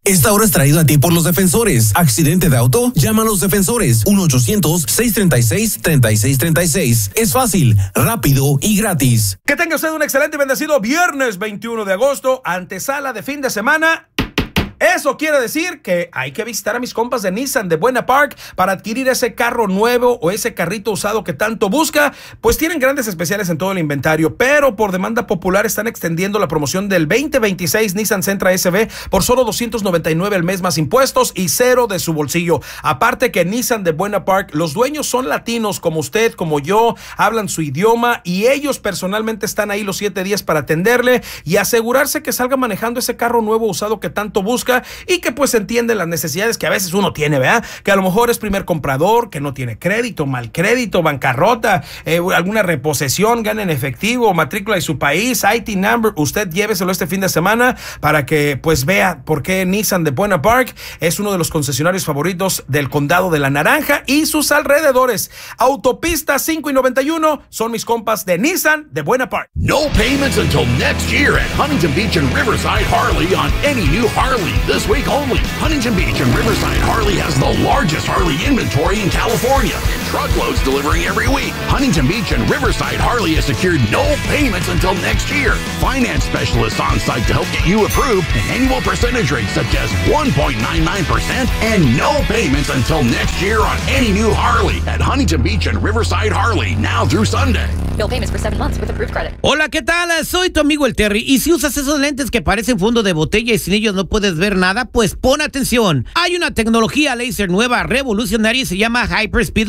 Esta hora es traído a ti por los defensores. Accidente de auto, llama a los defensores. 1-800-636-3636. Es fácil, rápido y gratis. Que tenga usted un excelente y bendecido viernes 21 de agosto, antesala de fin de semana. Eso quiere decir que hay que visitar a mis compas de Nissan de Buena Park para adquirir ese carro nuevo o ese carrito usado que tanto busca. Pues tienen grandes especiales en todo el inventario, pero por demanda popular están extendiendo la promoción del 2026 Nissan Sentra SB por solo $299 al mes más impuestos y cero de su bolsillo. Aparte que Nissan de Buena Park, los dueños son latinos como usted, como yo, hablan su idioma y ellos personalmente están ahí los 7 días para atenderle y asegurarse que salga manejando ese carro nuevo usado que tanto busca y que pues entiende las necesidades que a veces uno tiene, ¿verdad? Que a lo mejor es primer comprador, que no tiene crédito, mal crédito, bancarrota, alguna reposesión, gana en efectivo, matrícula de su país, IT number. Usted lléveselo este fin de semana para que pues vea por qué Nissan de Buena Park es uno de los concesionarios favoritos del condado de La Naranja y sus alrededores. Autopista 5 y 91 son mis compas de Nissan de Buena Park. No payments until next year at Huntington Beach and Riverside Harley on any new Harley. This week only, Huntington Beach and Riverside Harley has the largest Harley inventory in California. Truckloads delivering every week. Huntington Beach and Riverside Harley has secured no payments until next year. Finance specialists on site to help get you approved and annual percentage rates such as 1.99% and no payments until next year on any new Harley at Huntington Beach and Riverside Harley, now through Sunday. Bill payments for 7 months with approved credit. Hola, ¿qué tal? Soy tu amigo el Terry. Y si usas esos lentes que parecen fondo de botella y sin ellos no puedes ver nada, pues pon atención. Hay una tecnología láser nueva, revolucionaria y se llama Hyperspeed